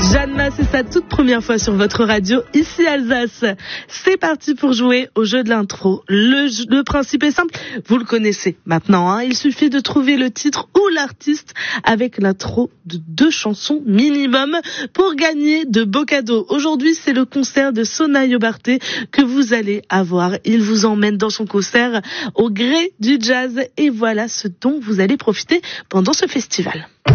Jeanne, c'est sa toute première fois sur votre radio, ici Alsace. C'est parti pour jouer au jeu de l'intro. Le principe est simple, vous le connaissez maintenant, hein. Il suffit de trouver le titre ou l'artiste avec l'intro de 2 chansons minimum pour gagner de beaux cadeaux. Aujourd'hui, c'est le concert de Sona Iobarté que vous allez avoir. Il vous emmène dans son concert au gré du jazz et voilà ce dont vous allez profiter pendant ce festival.